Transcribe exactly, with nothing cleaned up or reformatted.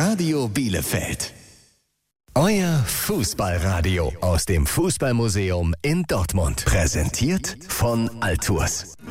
Radio Bielefeld. Euer Fußballradio aus dem Fußballmuseum in Dortmund. Präsentiert von Altours.